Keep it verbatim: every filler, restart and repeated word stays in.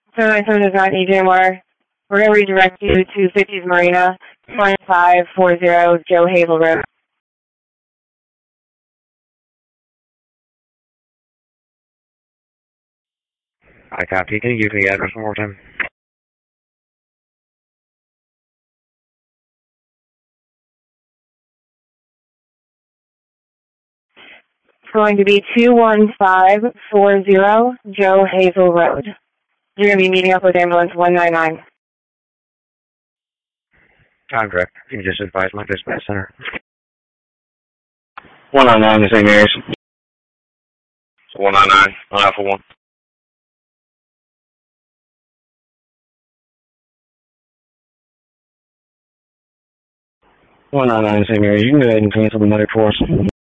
seven nine seven does not need you anymore. We're going to redirect you to fifties Marina, twenty-five forty Joe Hazel Road. I copy. Can you give me the address one more time? It's going to be two one five four zero Joe Hazel Road. You're going to be meeting up with ambulance one nine nine. I'm correct. You can just advise my dispatch center. one nine nine, the Saint Mary's. one nine nine, on Alpha one. one nine nine, Saint Mary's. You can go ahead and cancel the medic for us.